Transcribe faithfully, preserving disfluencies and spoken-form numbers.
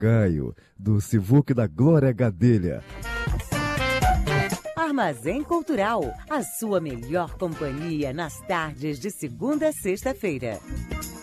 Caio, do Sivuc da Glória Gadelha. Armazém Cultural, a sua melhor companhia nas tardes de segunda a sexta-feira.